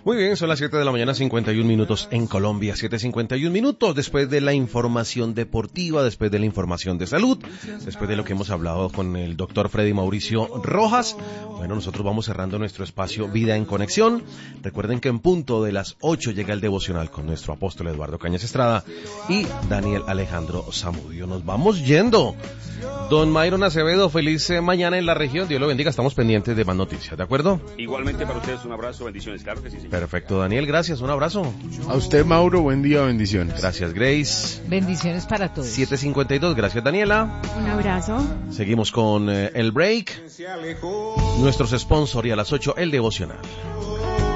Muy bien, son las 7 de la mañana, 51 minutos en Colombia, 7:51 minutos después de la información deportiva, después de la información de salud, después de lo que hemos hablado con el doctor Freddy Mauricio Rojas. Bueno, nosotros vamos cerrando nuestro espacio Vida en Conexión. Recuerden que en punto de las 8 llega el devocional con nuestro apóstol Eduardo Cañas Estrada y Daniel Alejandro Zamudio. Nos vamos yendo. Don Myron Acevedo, feliz mañana en la región. Dios lo bendiga, estamos pendientes de más noticias, ¿de acuerdo? Igualmente para ustedes, un abrazo, bendiciones, claro que sí, señor. Perfecto, Daniel, gracias, un abrazo. A usted, Mauro, buen día, bendiciones. Gracias, Grace. Bendiciones para todos. 7:52, gracias, Daniela. Un abrazo. Seguimos con el break. Nuestros sponsors y a las 8, el devocional.